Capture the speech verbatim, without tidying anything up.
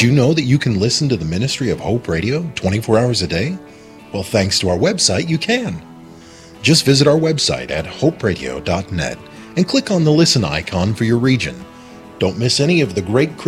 you know that you can listen to the Ministry of Hope Radio twenty-four hours a day? Well, thanks to our website, you can. Just visit our website at hope radio dot net and click on the listen icon for your region. Don't miss any of the great